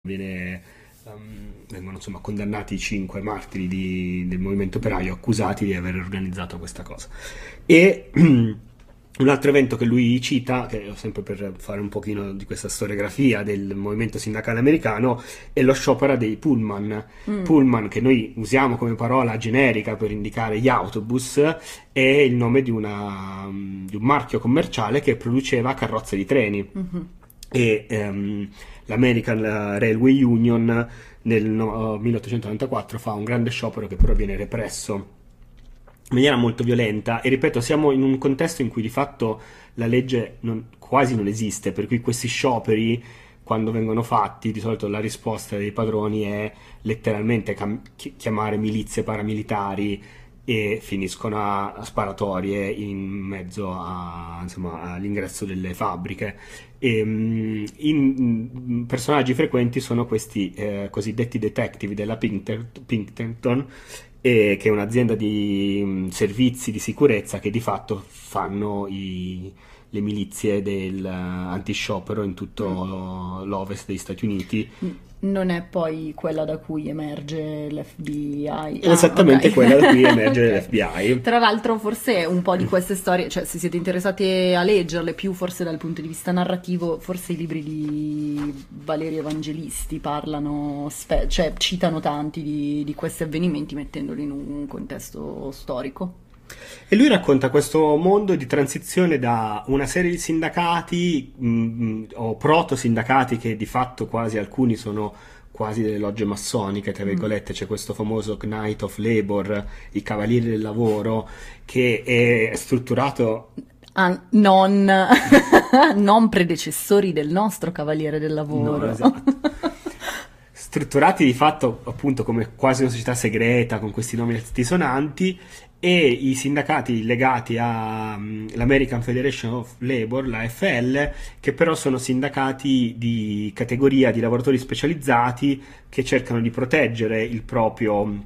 Vengono insomma condannati i 5 martiri del movimento operaio accusati di aver organizzato questa cosa. E un altro evento che lui cita, che sempre per fare un pochino di questa storiografia del movimento sindacale americano, è lo sciopero dei pullman. Pullman, che noi usiamo come parola generica per indicare gli autobus, è il nome di un marchio commerciale che produceva carrozze di treni. E l'American Railway Union nel 1894 fa un grande sciopero che però viene represso in maniera molto violenta, e ripeto, siamo in un contesto in cui di fatto la legge quasi non esiste, per cui questi scioperi, quando vengono fatti, di solito la risposta dei padroni è letteralmente chiamare milizie paramilitari, e finiscono a sparatorie in mezzo all'ingresso delle fabbriche. Personaggi frequenti sono questi cosiddetti detective della Pinkerton, che è un'azienda di servizi di sicurezza che di fatto fanno le milizie del antisciopero in tutto l'ovest degli Stati Uniti. Non è poi quella da cui emerge l'FBI? Esattamente, okay. Quella da cui emerge l'FBI. Tra l'altro forse un po' di queste storie, cioè se siete interessati a leggerle più forse dal punto di vista narrativo, forse i libri di Valerio Evangelisti parlano, cioè citano tanti di questi avvenimenti mettendoli in un contesto storico. E lui racconta questo mondo di transizione da una serie di sindacati o proto-sindacati, che di fatto quasi alcuni sono quasi delle logge massoniche, tra virgolette. C'è questo famoso Knight of Labor, i Cavalieri del Lavoro, che è strutturato... non predecessori del nostro Cavaliere del Lavoro. No, esatto. Strutturati di fatto appunto come quasi una società segreta, con questi nomi altisonanti, e i sindacati legati all'American Federation of Labor, la AFL, che però sono sindacati di categoria di lavoratori specializzati che cercano di proteggere il proprio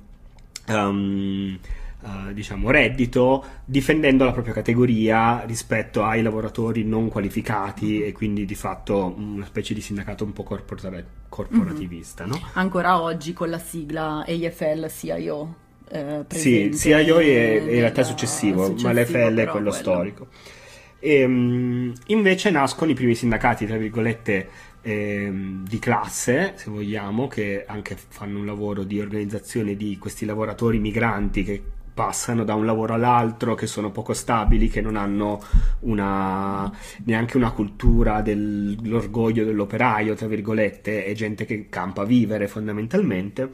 reddito, difendendo la propria categoria rispetto ai lavoratori non qualificati, e quindi di fatto una specie di sindacato un po' corporativista, no? Ancora oggi con la sigla AFL-CIO. Sì, CIO è in realtà successivo, ma l'FL è quello storico. E, invece nascono i primi sindacati, tra virgolette, di classe, se vogliamo, che anche fanno un lavoro di organizzazione di questi lavoratori migranti che passano da un lavoro all'altro, che sono poco stabili, che non hanno neanche una cultura dell'orgoglio dell'operaio, tra virgolette, è gente che campa a vivere fondamentalmente.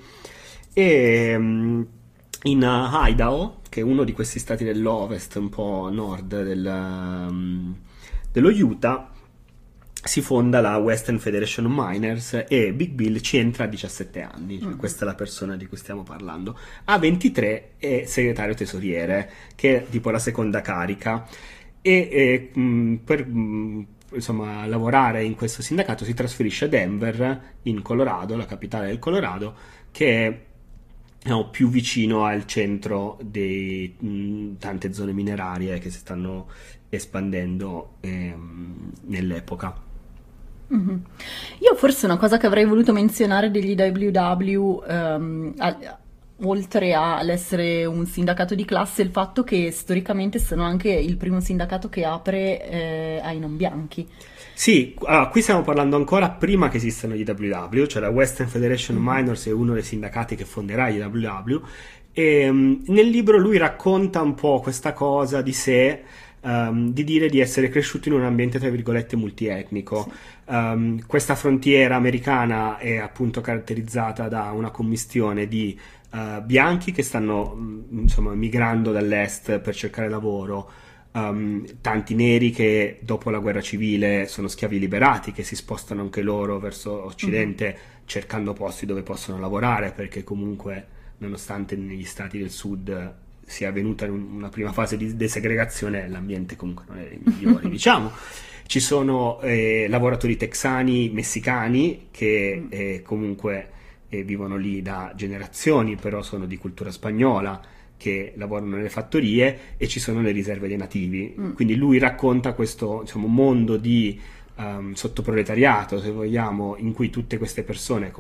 E in Idaho, che è uno di questi stati dell'ovest, un po' a nord dello Utah, si fonda la Western Federation of Miners, e Big Bill ci entra a 17 anni, cioè questa è la persona di cui stiamo parlando. A 23 è segretario tesoriere, che è tipo la seconda carica, e per insomma lavorare in questo sindacato si trasferisce a Denver, in Colorado, la capitale del Colorado, che è più vicino al centro di tante zone minerarie che si stanno espandendo nell'epoca. Io forse una cosa che avrei voluto menzionare degli IWW, oltre all'essere un sindacato di classe, è il fatto che storicamente sono anche il primo sindacato che apre ai non bianchi. Sì, allora, qui stiamo parlando ancora prima che esistano gli IWW, cioè la Western Federation of Miners è uno dei sindacati che fonderà gli IWW, e nel libro lui racconta un po' questa cosa di sé, di dire di essere cresciuto in un ambiente tra virgolette multietnico. Sì. Questa frontiera americana è appunto caratterizzata da una commistione di bianchi che stanno insomma migrando dall'est per cercare lavoro, tanti neri che dopo la guerra civile sono schiavi liberati, che si spostano anche loro verso occidente cercando posti dove possono lavorare, perché comunque nonostante negli stati del sud sia avvenuta una prima fase di desegregazione, l'ambiente comunque non è il migliore, diciamo. Ci sono lavoratori texani, messicani, che comunque vivono lì da generazioni, però sono di cultura spagnola, che lavorano nelle fattorie, e ci sono le riserve dei nativi. Quindi lui racconta questo, insomma, mondo di sottoproletariato, se vogliamo, in cui tutte queste persone